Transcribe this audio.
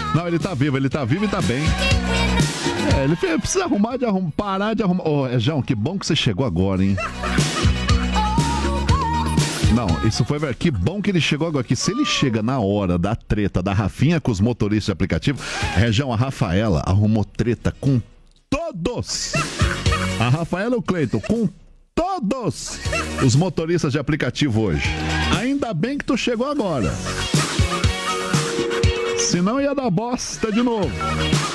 Não, ele tá vivo e tá bem. Ele precisa parar de arrumar. Ô, João, que bom que você chegou agora, hein? Não, isso foi... Que bom que ele chegou agora. Que se ele chega na hora da treta da Rafinha com os motoristas de aplicativo... Região, a Rafaela arrumou treta com todos. A Rafaela e o Cleiton, com todos os motoristas de aplicativo hoje. Ainda bem que tu chegou agora. Senão ia dar bosta de novo.